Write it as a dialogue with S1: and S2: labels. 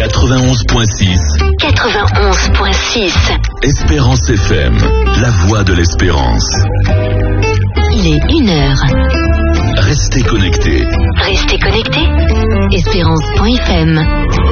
S1: 91.6.
S2: 91.6.
S1: Espérance FM, la voix de l'espérance.
S2: Il est 1h.
S1: Restez connectés.
S2: Restez connectés. Espérance.fm.